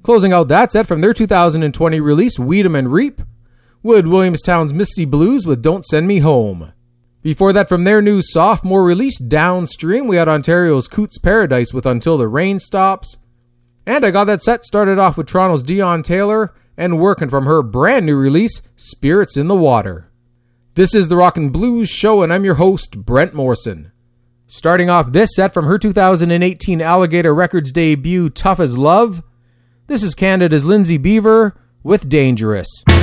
Closing out that set from their 2020 release, Weed'em and Reap, Wood Williamstown's Misty Blues with Don't Send Me Home. Before that, from their new sophomore release, Downstream, we had Ontario's Coots Paradise with Until the Rain Stops. And I got that set started off with Toronto's Dion Taylor and working from her brand new release, Spirits in the Water. This is the Rockin' Blues Show, and I'm your host, Brent Morrison. Starting off this set from her 2018 Alligator Records debut, Tough as Love, this is Canada's Lindsay Beaver with Dangerous.